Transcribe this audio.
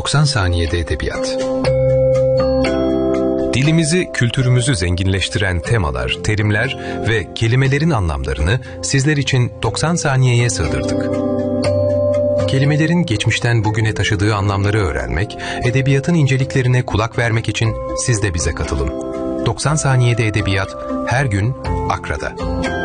90 saniyede edebiyat. Dilimizi, kültürümüzü zenginleştiren temalar, terimler ve kelimelerin anlamlarını sizler için 90 saniyeye sığdırdık. Kelimelerin geçmişten bugüne taşıdığı anlamları öğrenmek, edebiyatın inceliklerine kulak vermek için siz de bize katılın. 90 saniyede edebiyat her gün Akra'da.